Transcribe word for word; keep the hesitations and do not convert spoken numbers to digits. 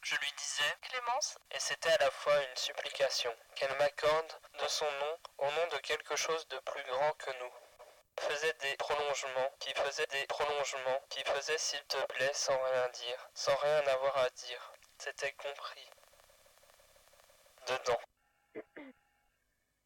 Je lui disais Clémence, et c'était à la fois une supplication, qu'elle m'accorde de son nom au nom de quelque chose de plus grand que nous. Faisait des prolongements, qui faisait des prolongements, qui faisait s'il te plaît sans rien dire, sans rien avoir à dire. C'était compris. Dedans.